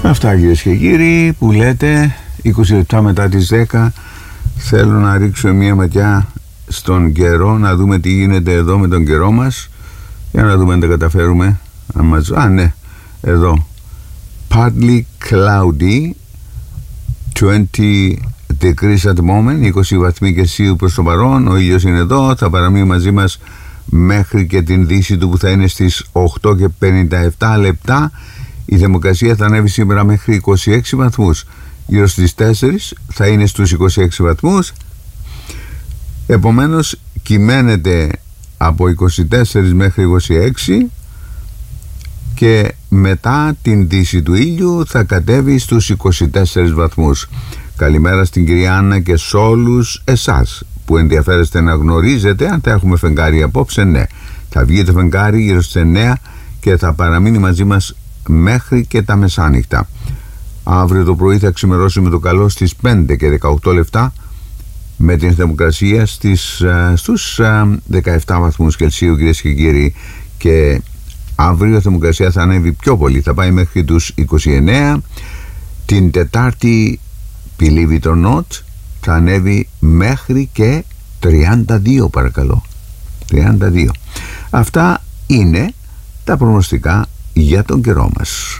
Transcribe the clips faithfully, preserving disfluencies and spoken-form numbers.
Αυτά, κυρίες και κύριοι, που λέτε είκοσι λεπτά μετά τις δέκα. Θέλω να ρίξω μια ματιά στον καιρό, να δούμε τι γίνεται εδώ με τον καιρό μας, για να δούμε αν τα καταφέρουμε. Αν μας... Α, ναι, εδώ partly cloudy, twenty degrees at the moment, είκοσι βαθμοί Κελσίου προς το παρόν. Ο ήλιος είναι εδώ, θα παραμείνει μαζί μας μέχρι και την δύση του, που θα είναι στις οκτώ και πενήντα επτά λεπτά. Η θερμοκρασία θα ανέβει σήμερα μέχρι είκοσι έξι βαθμούς. Γύρω στις τέσσερις θα είναι στους είκοσι έξι βαθμούς. Επομένως κυμαίνεται από είκοσι τέσσερα μέχρι είκοσι έξι και μετά την δύση του ήλιου θα κατέβει στους είκοσι τέσσερις βαθμούς. Καλημέρα στην κυρία Άννα και σε όλους εσάς που ενδιαφέρεστε να γνωρίζετε αν θα έχουμε φεγγάρι απόψε. Ναι, θα βγει το φεγγάρι γύρω στις εννέα και θα παραμείνει μαζί μας μέχρι και τα μεσάνυχτα. Αύριο το πρωί θα ξημερώσει με το καλό στις πέντε και δεκαοκτώ λεπτά, με την θερμοκρασία στις, στους δεκαεπτά βαθμούς Κελσίου, κυρίες και κύριοι. Και αύριο η θερμοκρασία θα ανέβει πιο πολύ, θα πάει μέχρι τους είκοσι εννέα. Την Τετάρτη, believe it or not, θα ανέβει μέχρι και τριάντα δύο, παρακαλώ, τριάντα δύο. Αυτά είναι τα προγνωστικά για τον καιρό μας.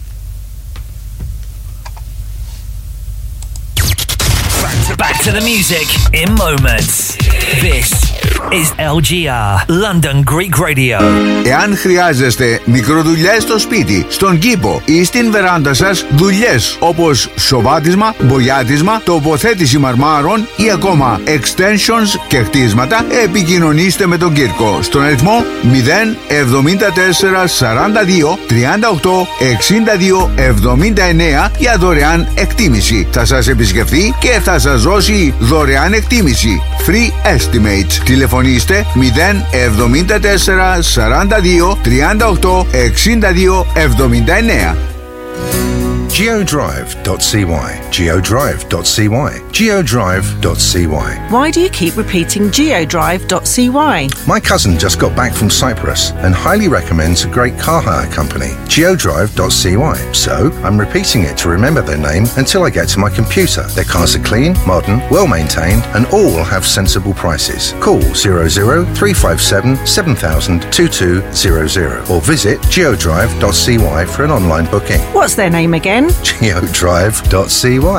Back to the music in moments. This is ελ τζι αρ, London Greek Radio. Εάν χρειάζεστε μικροδουλειές στο σπίτι, στον κήπο ή στην βεράντα σας, δουλειές όπως σοβάτισμα, μπογιάτισμα, τοποθέτηση μαρμάρων ή ακόμα extensions και χτίσματα, επικοινωνήστε με τον Κύρκο στον αριθμό μηδέν εβδομήντα τέσσερα σαράντα δύο τριάντα οκτώ εξήντα δύο εβδομήντα εννέα για δωρεάν εκτίμηση. Θα σας επισκεφθεί και θα σας δώσει δωρεάν εκτίμηση. Free estimates. Τηλεφωνήστε μηδέν εβδομήντα τέσσερα σαράντα δύο τριάντα οκτώ εξήντα δύο εβδομήντα εννέα. geodrive dot c y geodrive dot c y geodrive dot c y. Why do you keep repeating geodrive dot c y? My cousin just got back from Cyprus and highly recommends a great car hire company, geodrive dot c y. So, I'm repeating it to remember their name until I get to my computer. Their cars are clean, modern, well maintained and all have sensible prices. Call zero zero three five seven seven thousand two two zero zero or visit geodrive dot c y for an online booking. What's their name again? geodrive dot c y.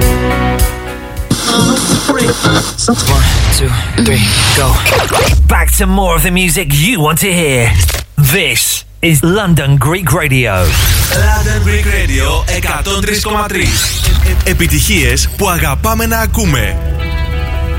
One, two, three, go. Back to more of the music you want to hear. This is London Greek Radio. London Greek Radio εκατόν τρία κόμμα τρία. Επιτυχίες που αγαπάμε να ακούμε.